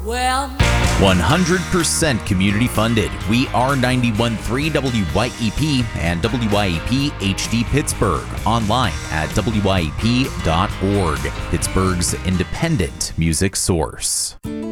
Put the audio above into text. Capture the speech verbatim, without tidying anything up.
Well, one hundred percent community funded. We are ninety-one point three W Y E P and W Y E P H D Pittsburgh. Online at W Y E P dot org. Pittsburgh's independent music source.